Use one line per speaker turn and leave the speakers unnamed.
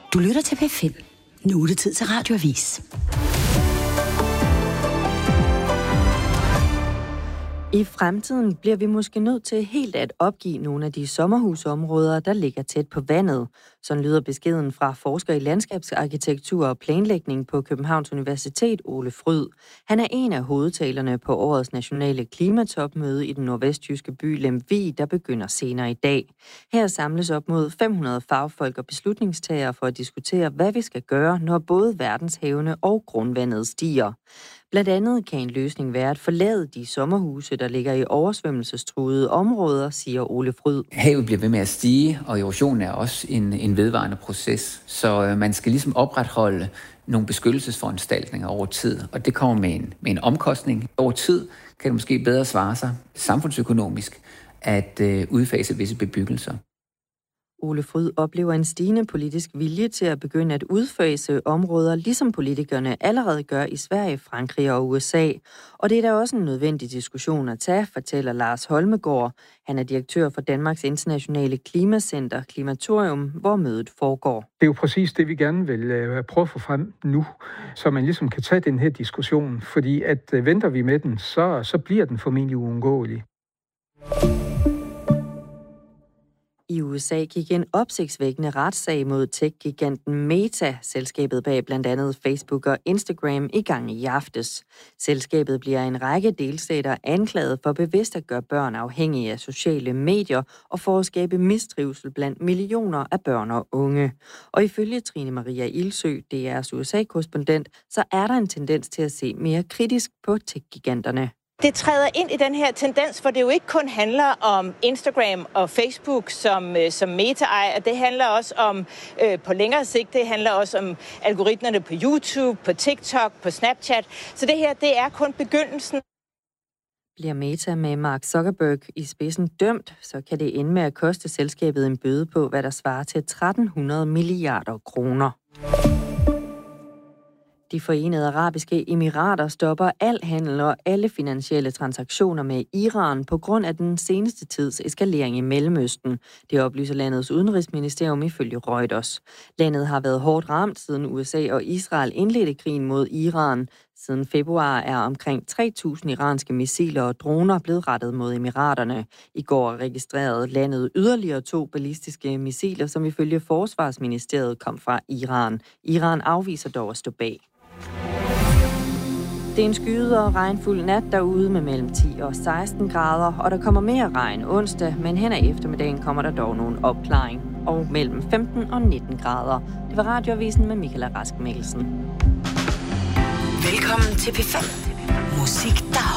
Du lytter til P5. Nu er det tid til Radioavis.
I fremtiden bliver vi måske nødt til helt at opgive nogle af de sommerhusområder, der ligger tæt på vandet. Sådan lyder beskeden fra forsker i landskabsarkitektur og planlægning på Københavns Universitet, Ole Fryd. Han er en af hovedtalerne på årets nationale klimatopmøde i den nordvestjyske by Lemvig, der begynder senere i dag. Her samles op mod 500 fagfolk og beslutningstagere for at diskutere, hvad vi skal gøre, når både verdenshavene og grundvandet stiger. Blandt andet kan en løsning være at forlade de sommerhuse, der ligger i oversvømmelsestruede områder, siger Ole Fryd.
Havet bliver ved med at stige, og erosion er også en vedvarende proces. Så man skal ligesom opretholde nogle beskyttelsesforanstaltninger over tid, og det kommer med en omkostning. Over tid kan det måske bedre svare sig samfundsøkonomisk at udfase visse bebyggelser.
Ole Fryd oplever en stigende politisk vilje til at begynde at udfase områder, ligesom politikerne allerede gør i Sverige, Frankrig og USA. Og det er da også en nødvendig diskussion at tage, fortæller Lars Holmegård. Han er direktør for Danmarks Internationale Klimacenter, Klimatorium, hvor mødet foregår.
Det er jo præcis det, vi gerne vil prøve at få frem nu, så man ligesom kan tage den her diskussion. Fordi at venter vi med den, så bliver den formentlig uundgåelig.
I USA gik en opsigtsvækkende retssag mod tech-giganten Meta, selskabet bag blandt andet Facebook og Instagram, i gang i aftes. Selskabet bliver en række delstater anklaget for bevidst at gøre børn afhængige af sociale medier og for at skabe mistrivsel blandt millioner af børn og unge. Og ifølge Trine Maria Ildsø, DR's USA-korrespondent, så er der en tendens til at se mere kritisk på tech-giganterne.
Det træder ind i den her tendens, for det jo ikke kun handler om Instagram og Facebook som Meta ejer. Det handler også om, på længere sigt, det handler også om algoritmerne på YouTube, på TikTok, på Snapchat. Så det her, det er kun begyndelsen.
Bliver Meta med Mark Zuckerberg i spidsen dømt, så kan det ende med at koste selskabet en bøde på, hvad der svarer til 1300 milliarder kroner. De Forenede Arabiske Emirater stopper al handel og alle finansielle transaktioner med Iran på grund af den seneste tids eskalering i Mellemøsten. Det oplyser landets udenrigsministerium ifølge Reuters. Landet har været hårdt ramt, siden USA og Israel indledte krigen mod Iran. Siden februar er omkring 3.000 iranske missiler og droner blevet rettet mod Emiraterne. I går registrerede landet yderligere 2 ballistiske missiler, som ifølge Forsvarsministeriet kom fra Iran. Iran afviser dog at stå bag. Det er en skyet og regnfuld nat derude med mellem 10 og 16 grader, og der kommer mere regn onsdag, men hen ad eftermiddagen kommer der dog nogle opklaring, og mellem 15 og 19 grader. Det var Radioavisen med Michaela Rask Mikkelsen.
Velkommen til P5. Musik, der